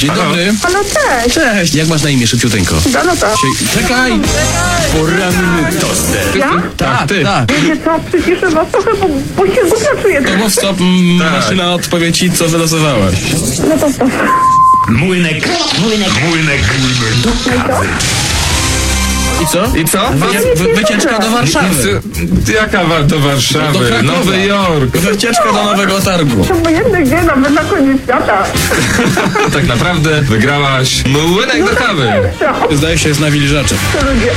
Dzień dobry. Halo, cześć. Cześć. Jak masz na imię, szybciuteńko? Dorota. Czekaj! Poranny toster. Ja? Tak, ty. Wiecie co, przyciszę was trochę, bo się głupio czuję. No stop, maszyna odpowie ci, co wylosowałaś. No to stop. Młynek do kawy. I co? Wycieczka do Warszawy. Jaka do Warszawy? Do Krakowa. Nowy Jork. Wycieczka do Nowego Targu. To obojętne gdzie, nawet na koniec świata. Tak naprawdę wygrałaś młynek do kawy. Co? Zdaje się, jest na wilżacze. To ludzie.